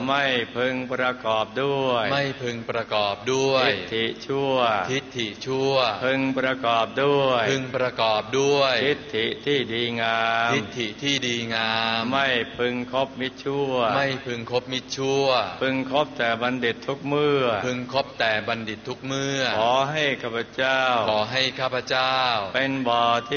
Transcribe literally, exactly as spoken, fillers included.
ไม่พึงประกอบด้วยไม่พึงประกอบด้วยทิฏฐิชั่วทิฏฐิชั่วพึงประกอบด้วยพึงประกอบด้วยทิฏฐิที่ดีงามทิฏฐิที่ดีงามไม่พึงคบมิจฉาชั่วไม่พึงคบมิจฉาชั่วพึงคบแต่บัณฑิตทุกเมื่อพึงคบแต่บัณฑิตทุกเมื่อขอให้ข้าพเจ้าขอให้ข้าพเจ้าเป็นบ่อที่